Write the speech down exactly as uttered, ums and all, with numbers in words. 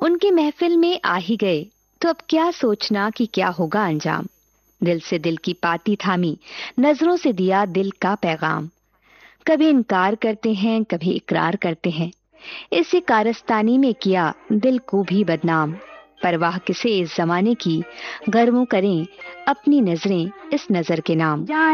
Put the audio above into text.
उनकी महफिल में आ ही गए तो अब क्या सोचना कि क्या होगा अंजाम। दिल से दिल की पाती थामी, नजरों से दिया दिल का पैगाम। कभी इनकार करते हैं, कभी इकरार करते हैं, इसी कारस्तानी में किया दिल को भी बदनाम। परवाह किसे इस जमाने की, गर्मों करें अपनी नजरें इस नजर के नाम।